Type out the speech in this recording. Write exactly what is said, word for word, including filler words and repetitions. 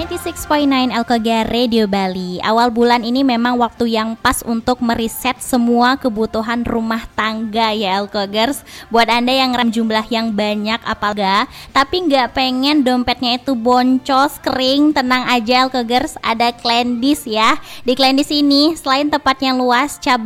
sembilan puluh enam koma sembilan Elkoga Radio Bali. Awal bulan ini memang waktu yang pas untuk meriset semua kebutuhan rumah tangga ya Elkogers. Buat Anda yang ram jumlah yang banyak apalagi tapi nggak pengen dompetnya itu boncos, kering, tenang aja Elkogers, ada Kleandis ya. Di Kleandis ini selain tempatnya luas, cabang